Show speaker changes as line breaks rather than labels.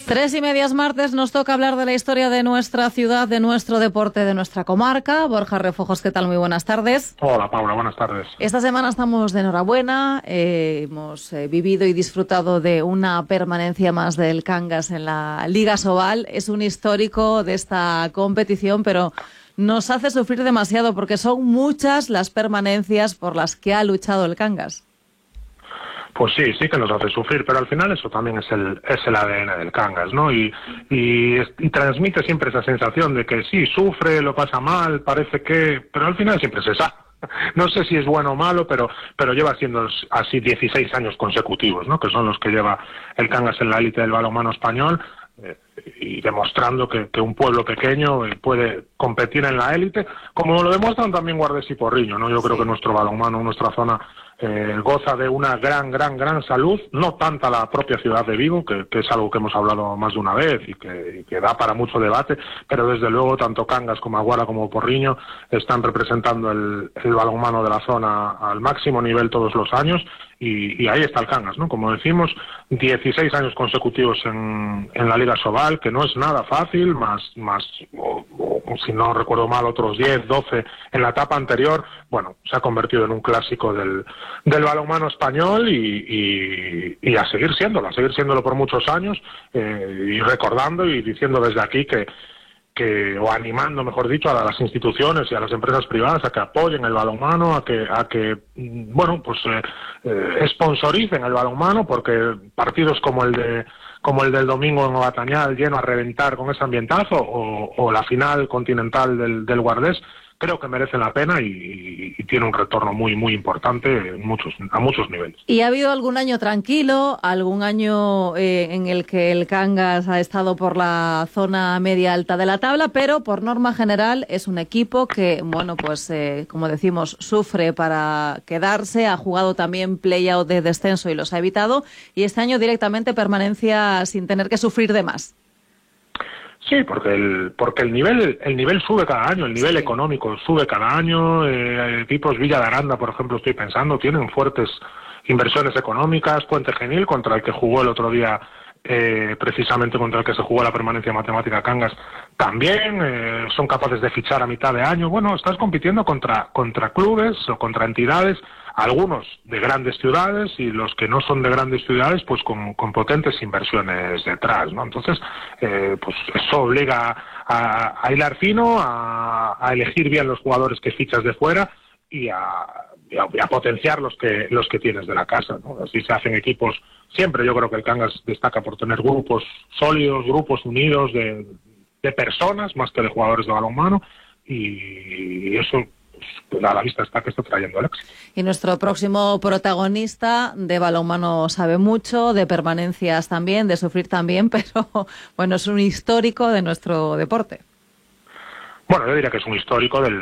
3:30 martes, nos toca hablar de la historia de nuestra ciudad, de nuestro deporte, de nuestra comarca. Borja Refojos, ¿qué tal? Muy buenas tardes.
Hola, Paula, buenas tardes.
Esta semana estamos de enhorabuena. Hemos vivido y disfrutado de una permanencia más del Cangas en la Liga Sobal. Es un histórico de esta competición, pero nos hace sufrir demasiado porque son muchas las permanencias por las que ha luchado el Cangas.
Pues sí que nos hace sufrir, pero al final eso también es el ADN del Cangas, ¿no? Y transmite siempre esa sensación de que sí, sufre, lo pasa mal, parece que... pero al final siempre se sabe. No sé si es bueno o malo, pero lleva siendo así 16 años consecutivos, ¿no? Que son los que lleva el Cangas en la élite del balonmano español, y demostrando que un pueblo pequeño puede competir en la élite, como lo demuestran también Guardés y Porriño, ¿no? Yo creo que nuestro balonmano, nuestra zona, goza de una gran salud, no tanta la propia ciudad de Vigo, que es algo que hemos hablado más de una vez y que da para mucho debate, pero desde luego tanto Cangas como Aguara como Porriño están representando el balonmano de la zona al máximo nivel todos los años, y ahí está el Cangas, ¿no? Como decimos, 16 años consecutivos en la Liga Sobal, que no es nada fácil, más si no recuerdo mal, otros 10, 12 en la etapa anterior. Bueno, se ha convertido en un clásico del balonmano español y a seguir siéndolo por muchos años, y recordando y diciendo desde aquí o animando, mejor dicho, a las instituciones y a las empresas privadas a que apoyen el balonmano, a que sponsoricen el balonmano, porque partidos como el del domingo en Batañal, lleno a reventar con ese ambientazo, o la final continental del Guardés, creo que merecen la pena y tiene un retorno muy importante a muchos niveles.
¿Y ha habido algún año tranquilo, algún año en el que el Cangas ha estado por la zona media-alta de la tabla, pero por norma general es un equipo que, como decimos, sufre para quedarse, ha jugado también play-out de descenso y los ha evitado, y este año directamente permanencia sin tener que sufrir de más?
Sí, porque el nivel sube cada año, el nivel económico sube cada año. Equipos Villa de Aranda, por ejemplo, estoy pensando, tienen fuertes inversiones económicas. Puente Genil, contra el que jugó el otro día, precisamente contra el que se jugó la permanencia matemática Cangas, también son capaces de fichar a mitad de año. Bueno, estás compitiendo contra clubes o contra entidades, algunos de grandes ciudades y los que no son de grandes ciudades, pues con potentes inversiones detrás, ¿no? Entonces, pues eso obliga a hilar fino, a elegir bien los jugadores que fichas de fuera y a potenciar los que tienes de la casa, ¿no? Así se hacen equipos. Siempre yo creo que el Cangas destaca por tener grupos sólidos, grupos unidos de personas más que de jugadores de balonmano, y eso, pues, a la vista está que está trayendo el éxito.
Y nuestro próximo protagonista de balonmano sabe mucho, de permanencias también, de sufrir también, pero bueno, es un histórico de nuestro deporte.
Bueno, yo diría que es un histórico del